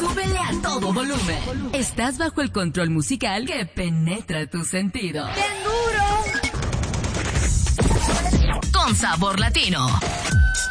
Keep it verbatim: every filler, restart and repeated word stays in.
súbele a todo volumen. Estás bajo el control musical que penetra tu sentido. ¡Bien duro! Con sabor latino.